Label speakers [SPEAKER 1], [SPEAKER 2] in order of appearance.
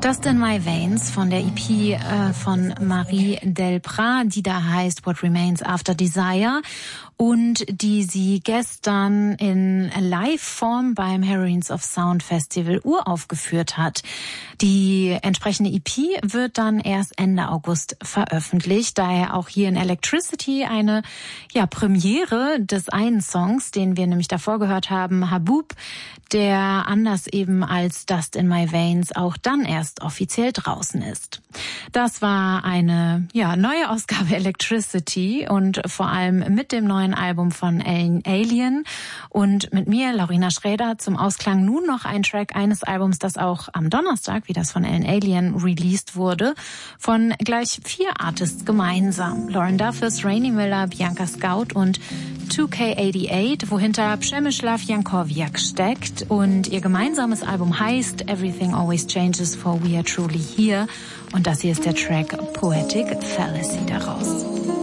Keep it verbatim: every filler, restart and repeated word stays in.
[SPEAKER 1] Dust in My Veins von der E P äh, von Marie Delprat, die da heißt What Remains After Desire und die sie gestern in Live-Form beim Heroines of Sound Festival uraufgeführt hat. Die entsprechende E P wird dann erst Ende August veröffentlicht, daher auch hier in Electricity eine ja Premiere des einen Songs, den wir nämlich davor gehört haben, Haboob, der anders eben als Dust in My Veins auch dann erst offiziell draußen ist. Das war eine ja neue Ausgabe Electricity und vor allem mit dem neuen Album von Ellen Allien und mit mir, Laurina Schräder, zum Ausklang nun noch ein Track eines Albums, das auch am Donnerstag, wie das von Ellen Allien released wurde, von gleich vier Artists gemeinsam. Lauren Duffus, Rainy Miller, Bianca Scout und two K eighty-eight, wohinter Przemysław Jankowiak steckt und ihr gemeinsames Album heißt Everything Always Changes for We Are Truly Here und das hier ist der Track Poetic Fallacy daraus.